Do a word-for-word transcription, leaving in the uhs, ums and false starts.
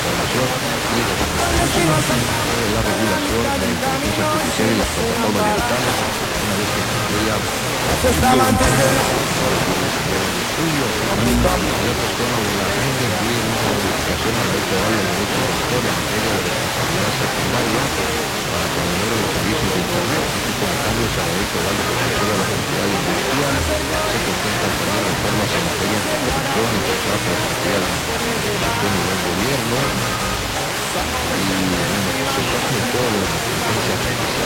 información y de la regulación de la inteligencia artificial y las plataformas digitales, una vez que esta estrella estudio y otros temas de la mente incluye una modificación a la ley federal del derecho de autor en materia de responsabilidad secundaria para proveedores de servicios de Internet, así como cambios a la ley federal de protección de la propiedad industrial. Se contemplan también reformas en materia de anticorrupción impulsadas por la Secretaría de la Administración y del Gobierno. Y bueno, se tocan todo lo de la inteligencia artificial.